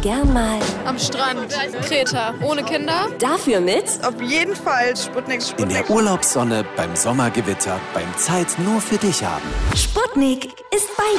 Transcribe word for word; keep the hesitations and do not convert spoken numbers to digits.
gern mal am Strand, Kreta, ohne Kinder. Dafür mit auf jeden Fall Sputnik, Sputnik. In der Urlaubssonne, beim Sommergewitter, beim Zeit nur für dich haben. Sputnik ist bei